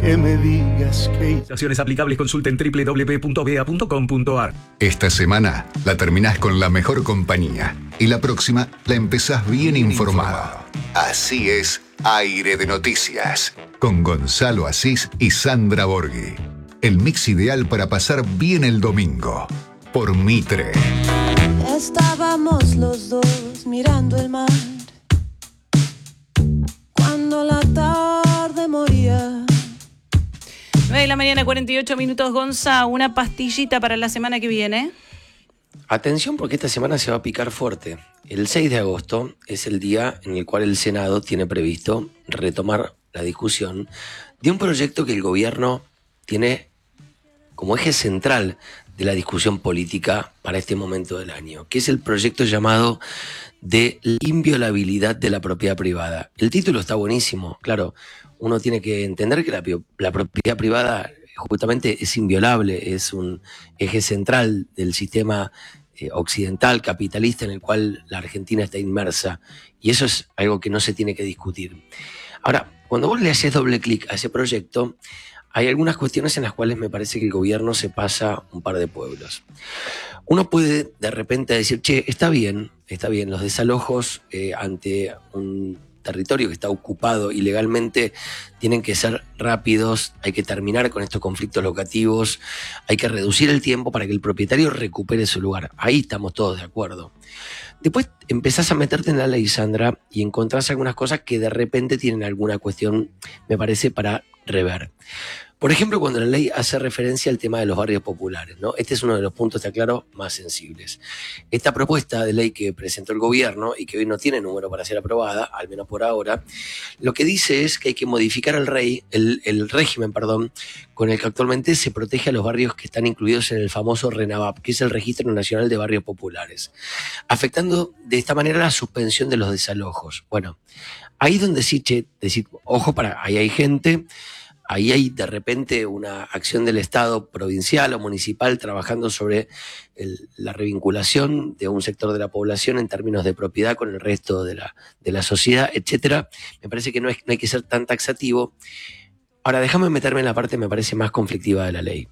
que me digas que... Estaciones aplicables, consulta en www.bea.com.ar. Esta semana la terminás con la mejor compañía y la próxima la empezás bien informado. Así es Aire de Noticias, con Gonzalo Asís y Sandra Borghi. El mix ideal para pasar bien el domingo. Por Mitre. Estábamos los dos mirando el mar cuando la tarde moría. 9 de la mañana, 48 minutos, Gonza. Una pastillita para la semana que viene. Atención, porque esta semana se va a picar fuerte. El 6 de agosto es el día en el cual el Senado tiene previsto retomar la discusión de un proyecto que el gobierno tiene como eje central de la discusión política para este momento del año, que es el proyecto llamado de la inviolabilidad de la propiedad privada. El título está buenísimo, claro, uno tiene que entender que la propiedad privada justamente es inviolable, es un eje central del sistema occidental, capitalista, en el cual la Argentina está inmersa, y eso es algo que no se tiene que discutir. Ahora, cuando vos le haces doble clic a ese proyecto, hay algunas cuestiones en las cuales me parece que el gobierno se pasa un par de pueblos. Uno puede de repente decir, che, está bien, los desalojos ante un territorio que está ocupado ilegalmente tienen que ser rápidos, hay que terminar con estos conflictos locativos, hay que reducir el tiempo para que el propietario recupere su lugar. Ahí estamos todos de acuerdo. Después empezás a meterte en la ley, Sandra, y encontrás algunas cosas que de repente tienen alguna cuestión, me parece, para rever. Por ejemplo, cuando la ley hace referencia al tema de los barrios populares, ¿no? Este es uno de los puntos, te aclaro, más sensibles. Esta propuesta de ley que presentó el gobierno y que hoy no tiene número para ser aprobada, al menos por ahora, lo que dice es que hay que modificar el régimen, con el que actualmente se protege a los barrios que están incluidos en el famoso RENAVAP, que es el Registro Nacional de Barrios Populares, afectando de esta manera la suspensión de los desalojos. Bueno, ahí donde sí, decir, ojo, ahí hay gente. Ahí hay de repente una acción del Estado provincial o municipal trabajando sobre la revinculación de un sector de la población en términos de propiedad con el resto de la sociedad, etcétera. Me parece que no hay que ser tan taxativo. Ahora, déjame meterme en la parte, me parece, más conflictiva de la ley.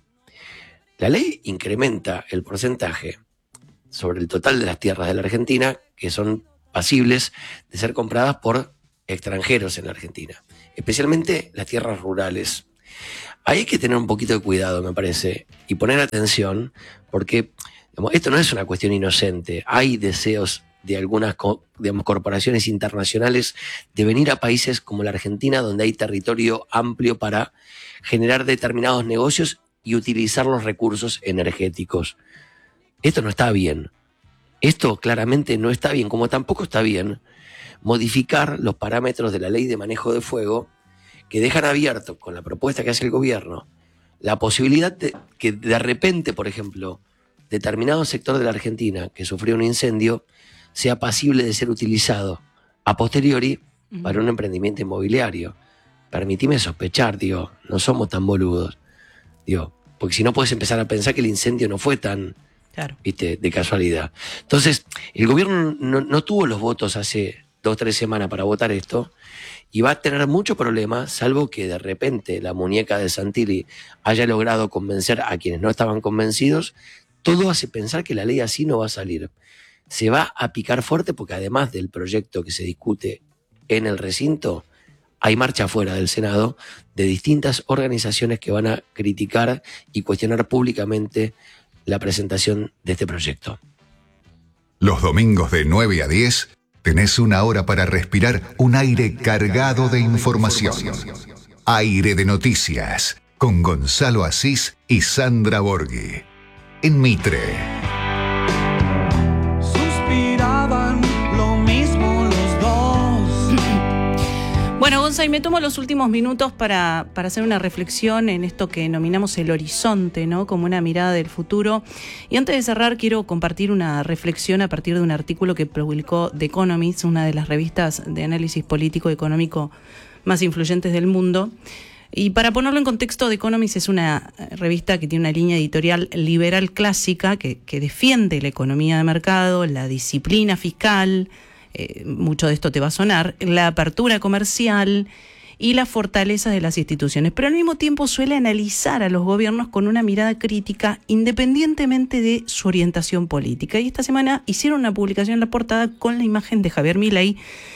La ley incrementa el porcentaje sobre el total de las tierras de la Argentina que son pasibles de ser compradas por extranjeros en la Argentina, especialmente las tierras rurales. Ahí hay que tener un poquito de cuidado, me parece, y poner atención, porque esto no es una cuestión inocente. Hay deseos de algunas corporaciones internacionales de venir a países como la Argentina, donde hay territorio amplio para generar determinados negocios y utilizar los recursos energéticos. Esto no está bien. Esto claramente no está bien, como tampoco está bien modificar los parámetros de la ley de manejo de fuego que dejan abierto, con la propuesta que hace el gobierno, la posibilidad de que de repente, por ejemplo, determinado sector de la Argentina que sufrió un incendio sea pasible de ser utilizado a posteriori para un emprendimiento inmobiliario. Permitime sospechar, no somos tan boludos, porque si no puedes empezar a pensar que el incendio no fue tan, claro, de casualidad. Entonces, el gobierno no tuvo los votos hace 2 o 3 semanas para votar esto, y va a tener mucho problema, salvo que de repente la muñeca de Santilli haya logrado convencer a quienes no estaban convencidos. Todo hace pensar que la ley así no va a salir. Se va a picar fuerte porque además del proyecto que se discute en el recinto, hay marcha afuera del Senado de distintas organizaciones que van a criticar y cuestionar públicamente la presentación de este proyecto. Los domingos de 9 a 10 tenés una hora para respirar un aire cargado de información. Aire de Noticias, con Gonzalo Asís y Sandra Borghi. En Mitre. Suspiraban lo mismo los dos. Bueno, Gonza, y me tomo los últimos minutos para hacer una reflexión en esto que denominamos el horizonte, ¿no? Como una mirada del futuro. Y antes de cerrar, quiero compartir una reflexión a partir de un artículo que publicó The Economist, una de las revistas de análisis político y económico más influyentes del mundo. Y para ponerlo en contexto, The Economist es una revista que tiene una línea editorial liberal clásica que defiende la economía de mercado, la disciplina fiscal, mucho de esto te va a sonar, la apertura comercial y las fortalezas de las instituciones, pero al mismo tiempo suele analizar a los gobiernos con una mirada crítica independientemente de su orientación política. Y esta semana hicieron una publicación en la portada con la imagen de Javier Milei,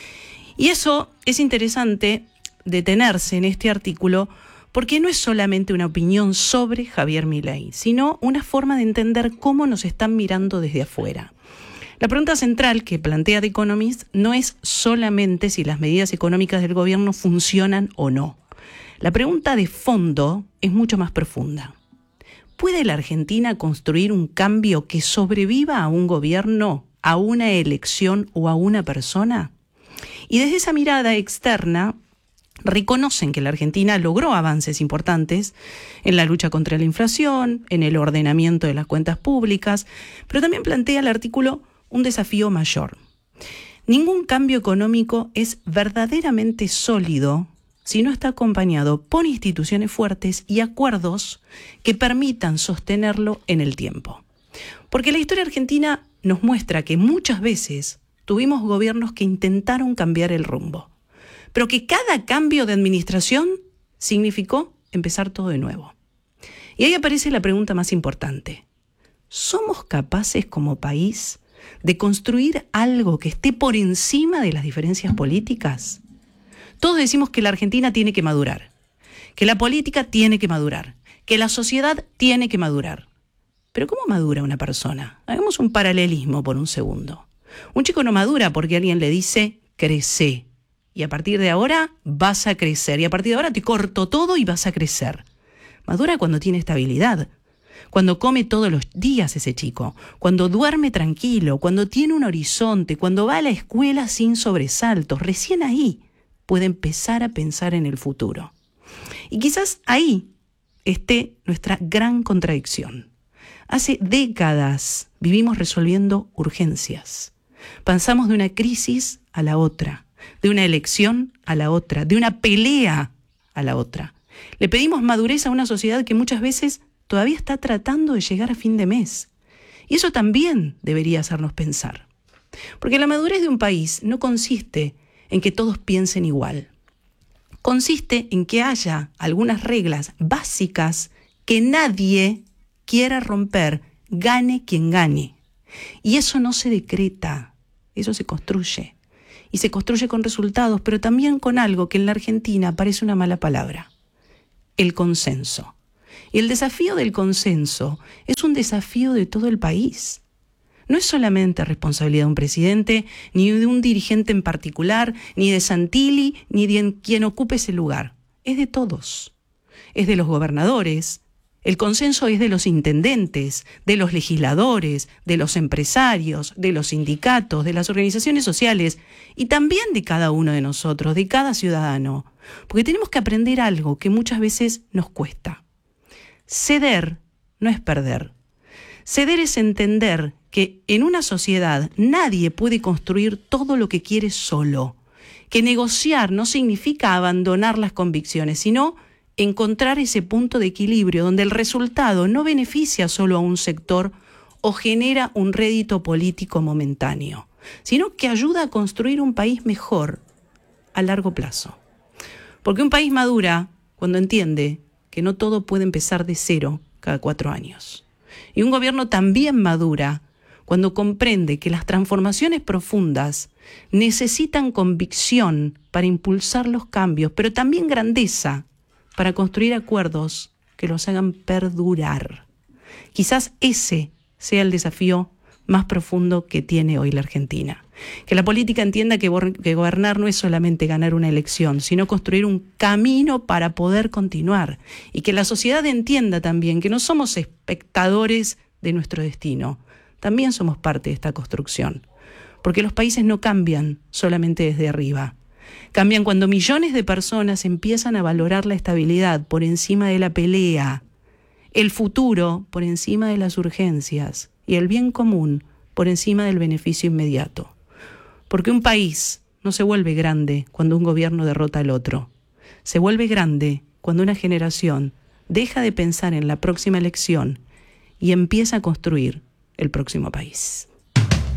y eso es interesante detenerse en este artículo porque no es solamente una opinión sobre Javier Milei, sino una forma de entender cómo nos están mirando desde afuera. La pregunta central que plantea The Economist no es solamente si las medidas económicas del gobierno funcionan o no. La pregunta de fondo es mucho más profunda. ¿Puede la Argentina construir un cambio que sobreviva a un gobierno, a una elección o a una persona? Y desde esa mirada externa, reconocen que la Argentina logró avances importantes en la lucha contra la inflación, en el ordenamiento de las cuentas públicas, pero también plantea el artículo un desafío mayor. Ningún cambio económico es verdaderamente sólido si no está acompañado por instituciones fuertes y acuerdos que permitan sostenerlo en el tiempo. Porque la historia argentina nos muestra que muchas veces tuvimos gobiernos que intentaron cambiar el rumbo, pero que cada cambio de administración significó empezar todo de nuevo. Y ahí aparece la pregunta más importante. ¿Somos capaces como país de construir algo que esté por encima de las diferencias políticas? Todos decimos que la Argentina tiene que madurar, que la política tiene que madurar, que la sociedad tiene que madurar. Pero ¿cómo madura una persona? Hagamos un paralelismo por un segundo. Un chico no madura porque alguien le dice, crece, y a partir de ahora vas a crecer, y a partir de ahora te corto todo y vas a crecer. Madura cuando tiene estabilidad, cuando come todos los días ese chico, cuando duerme tranquilo, cuando tiene un horizonte, cuando va a la escuela sin sobresaltos. Recién ahí puede empezar a pensar en el futuro. Y quizás ahí esté nuestra gran contradicción. Hace décadas vivimos resolviendo urgencias. Pasamos de una crisis a la otra, de una elección a la otra, de una pelea a la otra. Le pedimos madurez a una sociedad que muchas veces todavía está tratando de llegar a fin de mes. Y eso también debería hacernos pensar. Porque la madurez de un país no consiste en que todos piensen igual. Consiste en que haya algunas reglas básicas que nadie quiera romper, gane quien gane. Y eso no se decreta, eso se construye. Y se construye con resultados, pero también con algo que en la Argentina parece una mala palabra: el consenso. Y el desafío del consenso es un desafío de todo el país. No es solamente responsabilidad de un presidente, ni de un dirigente en particular, ni de Santilli, ni de quien ocupe ese lugar. Es de todos. Es de los gobernadores. El consenso es de los intendentes, de los legisladores, de los empresarios, de los sindicatos, de las organizaciones sociales y también de cada uno de nosotros, de cada ciudadano. Porque tenemos que aprender algo que muchas veces nos cuesta. Ceder no es perder. Ceder es entender que en una sociedad nadie puede construir todo lo que quiere solo. Que negociar no significa abandonar las convicciones, sino encontrar ese punto de equilibrio donde el resultado no beneficia solo a un sector o genera un rédito político momentáneo, sino que ayuda a construir un país mejor a largo plazo. Porque un país madura cuando entiende que no todo puede empezar de cero cada 4 años. Y un gobierno también madura cuando comprende que las transformaciones profundas necesitan convicción para impulsar los cambios, pero también grandeza para construir acuerdos que los hagan perdurar. Quizás ese sea el desafío más profundo que tiene hoy la Argentina. Que la política entienda que gobernar no es solamente ganar una elección, sino construir un camino para poder continuar. Y que la sociedad entienda también que no somos espectadores de nuestro destino, también somos parte de esta construcción. Porque los países no cambian solamente desde arriba. Cambian cuando millones de personas empiezan a valorar la estabilidad por encima de la pelea, el futuro por encima de las urgencias y el bien común por encima del beneficio inmediato. Porque un país no se vuelve grande cuando un gobierno derrota al otro. Se vuelve grande cuando una generación deja de pensar en la próxima elección y empieza a construir el próximo país.